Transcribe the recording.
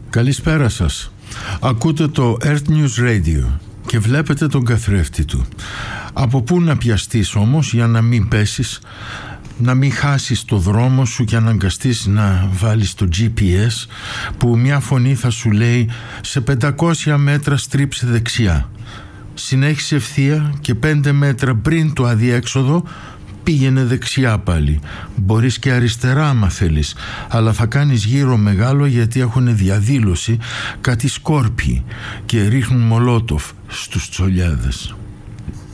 Καλησπέρα σας. Ακούτε το Earth News Radio και βλέπετε τον καθρέφτη του. Από πού να πιαστείς όμως για να μην πέσεις, να μην χάσεις το δρόμο σου και αναγκαστείς να βάλεις το GPS που μια φωνή θα σου λέει σε 500 μέτρα στρίψε δεξιά. Συνέχισε ευθεία και 5 μέτρα πριν το αδιέξοδο πήγαινε δεξιά πάλι. Μπορείς και αριστερά άμα θέλεις, αλλά θα κάνεις γύρο μεγάλο γιατί έχουν διαδήλωση κάτι σκόρπιοι και ρίχνουν μολότοφ στους τσολιάδες.